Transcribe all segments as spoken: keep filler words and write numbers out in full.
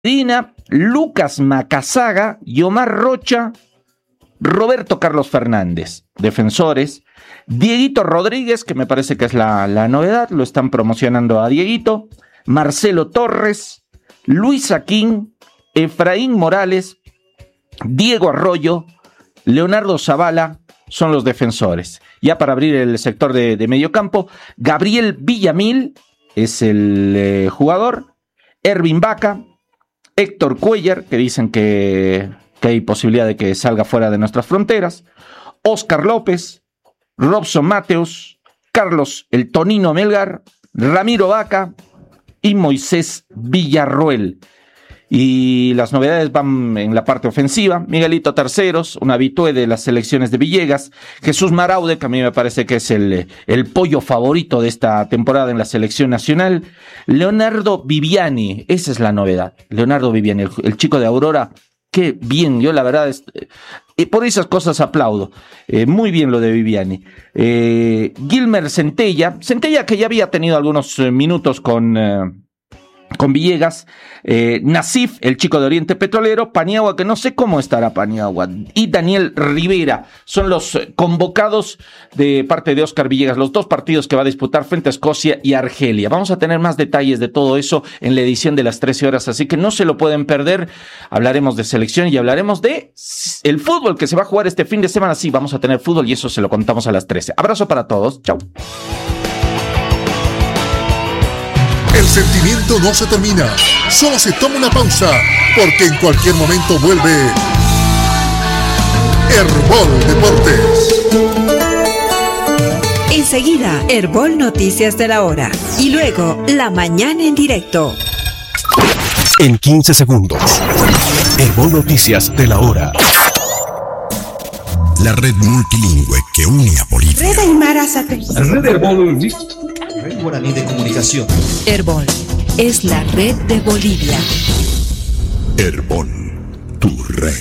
Dina, Lucas Macazaga y Omar Rocha, Roberto Carlos Fernández, defensores. Dieguito Rodríguez, que me parece que es la, la novedad, lo están promocionando a Dieguito. Marcelo Torres, Luis Aquín, Efraín Morales, Diego Arroyo, Leonardo Zavala son los defensores. Ya para abrir el sector de, de mediocampo, Gabriel Villamil es el eh, jugador, Ervin Vaca, Héctor Cuellar, que dicen que, que hay posibilidad de que salga fuera de nuestras fronteras, Oscar López, Robson Mateos, Carlos El Tonino Melgar, Ramiro Vaca y Moisés Villarroel. Y las novedades van en la parte ofensiva. Miguelito Terceros, un habitué de las selecciones de Villegas. Jesús Maraude, que a mí me parece que es el, el pollo favorito de esta temporada en la selección nacional. Leonardo Viviani, esa es la novedad. Leonardo Viviani, el, el chico de Aurora. Qué bien, yo la verdad, es, eh, por esas cosas aplaudo. Eh, muy bien lo de Viviani. Eh, Gilmer Centella, Centella que ya había tenido algunos eh, minutos con... Eh, con Villegas, eh, Nasif, el chico de Oriente Petrolero, Paniagua, que no sé cómo estará Paniagua, y Daniel Rivera, son los convocados de parte de Oscar Villegas, los dos partidos que va a disputar frente a Escocia y Argelia. Vamos a tener más detalles de todo eso en la edición de las trece horas, así que no se lo pueden perder. Hablaremos de selección y hablaremos de el fútbol que se va a jugar este fin de semana. Sí, vamos a tener fútbol y eso se lo contamos a las trece. Abrazo para todos, chau. El sentimiento no se termina, solo se toma una pausa, porque en cualquier momento vuelve Herbol Deportes. Enseguida, Herbol Noticias de la Hora. Y luego, La Mañana en Directo. En quince segundos, Herbol Noticias de la Hora. La red multilingüe que une a Bolivia. Red Aymara Satélite. Red Herbol Red Guaraní de Comunicación. Herbol es la red de Bolivia. Herbol, tu red.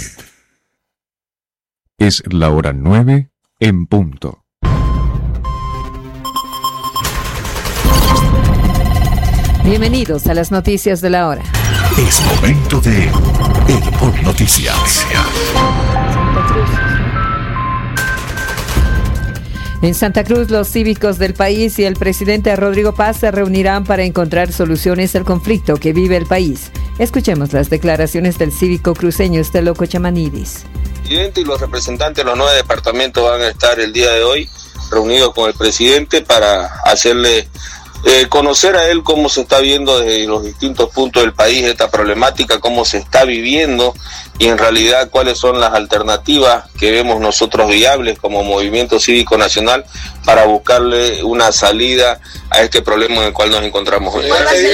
Es la hora nueve en punto. Bienvenidos a las noticias de la hora. Es momento de Herbol Noticias. En Santa Cruz, los cívicos del país y el presidente Rodrigo Paz se reunirán para encontrar soluciones al conflicto que vive el país. Escuchemos las declaraciones del cívico cruceño Estelo Cochamanidis. El presidente y los representantes de los nueve departamentos van a estar el día de hoy reunidos con el presidente para hacerle eh, conocer a él cómo se está viendo desde los distintos puntos del país esta problemática, cómo se está viviendo y en realidad cuáles son las alternativas que vemos nosotros viables como Movimiento Cívico Nacional para buscarle una salida a este problema en el cual nos encontramos hoy.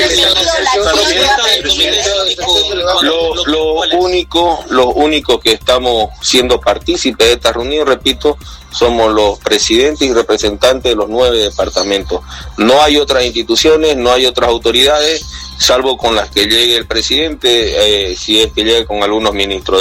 Lo, lo único, lo único que estamos siendo partícipes de esta reunión, repito, somos los presidentes y representantes de los nueve departamentos. No hay otras instituciones, no hay otras autoridades, salvo con las que llegue el presidente, eh, si es que llegue con algunos ministros.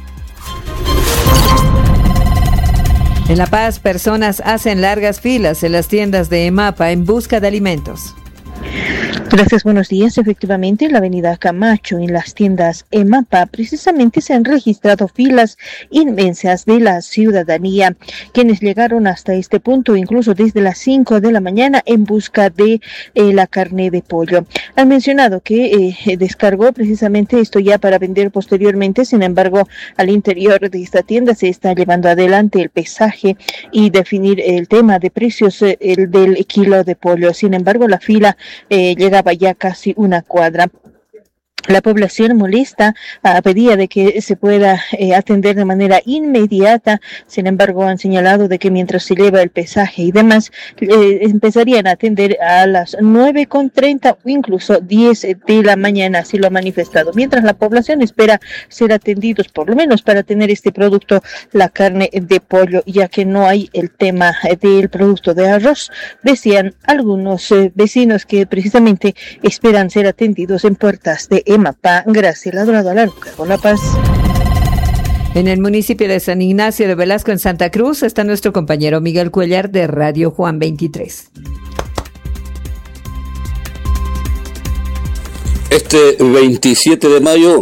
En La Paz, personas hacen largas filas en las tiendas de EMAPA en busca de alimentos. Gracias, buenos días. Efectivamente, en la avenida Camacho, en las tiendas EMAPA, precisamente se han registrado filas inmensas de la ciudadanía, quienes llegaron hasta este punto, incluso desde las cinco de la mañana, en busca de eh, la carne de pollo. Han mencionado que eh, descargó precisamente esto ya para vender posteriormente, sin embargo, al interior de esta tienda se está llevando adelante el pesaje y definir el tema de precios eh, el del kilo de pollo. Sin embargo, la fila eh, llegaba ya casi una cuadra. La población molesta uh, pedía de que se pueda eh, atender de manera inmediata. Sin embargo, han señalado de que mientras se lleva el pesaje y demás, eh, empezarían a atender a las nueve con treinta o incluso diez de la mañana, así lo ha manifestado. Mientras la población espera ser atendidos, por lo menos para tener este producto, la carne de pollo, ya que no hay el tema del producto de arroz. Decían algunos eh, vecinos que precisamente esperan ser atendidos en puertas de EMAPA. Graciela Dorado Alarca, con La Paz. En el municipio de San Ignacio de Velasco, en Santa Cruz, está nuestro compañero Miguel Cuellar de Radio Juan veintitrés. Este veintisiete de mayo